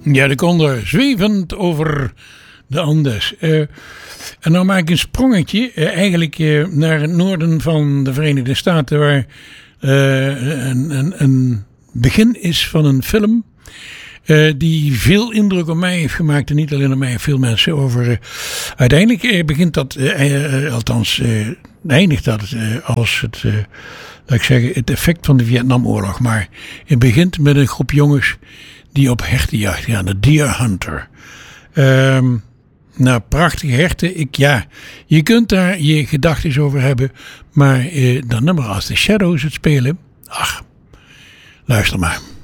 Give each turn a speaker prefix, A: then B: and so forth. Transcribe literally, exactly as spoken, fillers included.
A: Ja, de Condor, zwevend over de Andes. Uh, en dan maak ik een sprongetje, uh, eigenlijk uh, naar het noorden van de Verenigde Staten, waar uh, een, een, een begin is van een film uh, die veel indruk op mij heeft gemaakt. En niet alleen op mij, veel mensen over. Uh, uiteindelijk uh, begint dat, uh, uh, althans uh, eindigt dat uh, als het, uh, laat ik zeggen, het effect van de Vietnamoorlog. Maar het begint met een groep jongens die op hertenjacht gaan, de Deer Hunter. Um, nou, prachtige herten. Ik, ja, je kunt daar je gedachten over hebben. Maar uh, dat nummer als de Shadows het spelen. Ach, luister maar.